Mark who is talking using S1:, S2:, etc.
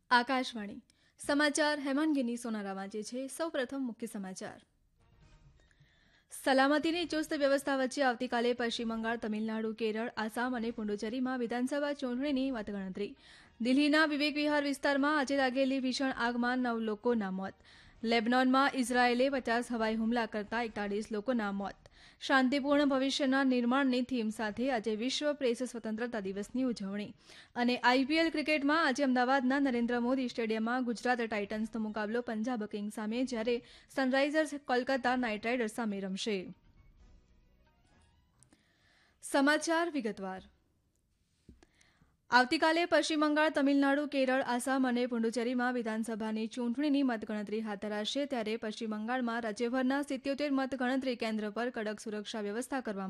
S1: આકાશવાણી સમાચાર હેમાંગીની સોનારા વાંચે છે. સૌપ્રથમ મુખ્ય સમાચાર. સલામતીની ચુસ્ત વ્યવસ્થા વચ્ચે આવતીકાલે પશ્ચિમ બંગાળ, તમિલનાડુ, કેરળ, આસામ અને પુડુચેરીમાં વિધાનસભા ચૂંટણીની મતગણતરી. દિલ્હીના વિવેક વિહાર વિસ્તારમાં આજે લાગેલી ભીષણ આગમાં 9 લોકોના મોત. લેબનોનમાં ઇઝરાયેલે 50 હવાઈ હુમલા કરતા 41 લોકોના મોત. શાંતિપૂર્ણ ભવિષ્યના નિર્માણની થીમ સાથે આજે વિશ્વ પ્રેસ સ્વતંત્રતા દિવસની ઉજવણી. અને આઈપીએલ ક્રિકેટમાં આજે અમદાવાદના નરેન્દ્ર મોદી સ્ટેડિયમમાં ગુજરાત ટાઇટન્સનો મુકાબલો પંજાબ કિંગ્સ સામે, જ્યારે સનરાઇઝર્સ કોલકાતા નાઇટ રાઇડર્સ સામે રમશે. સમાચાર વિગતવાર. આવતીકાલે પશ્ચિમ બંગાળ, તમિલનાડુ, કેરળ, આસામ અને પુડુચેરીમાં વિધાનસભાની ચૂંટણીની મતગણતરી હાથ ધરાશે. ત્યારે પશ્ચિમ બંગાળમાં રાજ્યભરના 77 મતગણતરી કેન્દ્ર પર કડક સુરક્ષા વ્યવસ્થા કરવામાં